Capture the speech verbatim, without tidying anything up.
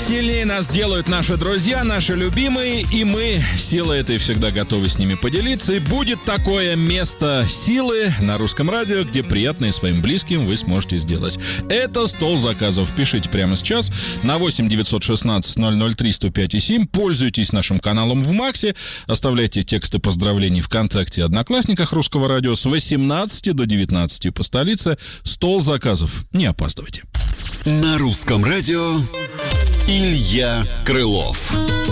Сильнее нас делают наши друзья, наши любимые, и мы силой этой всегда готовы с ними поделиться. И будет такое место силы на Русском радио, где приятное своим близким вы сможете сделать. Это стол заказов. Пишите прямо сейчас на восемь девятьсот шестнадцать ноль ноль три сто пять и семь. Пользуйтесь нашим каналом в Максе. Оставляйте тексты поздравлений ВКонтакте и Одноклассниках Русского радио с восемнадцати до девятнадцати по столице. Стол заказов. Не опаздывайте. На Русском радио Илья Крылов.